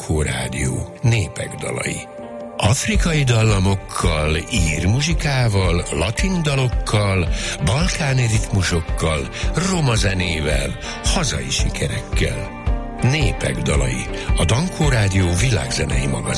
Dankó Rádió népek dalai. Afrikai dallamokkal, ír muzsikával, latin dalokkal, balkáni ritmusokkal, roma zenével, hazai sikerekkel. Népek dalai, a Dankó Rádió világzenei magazin.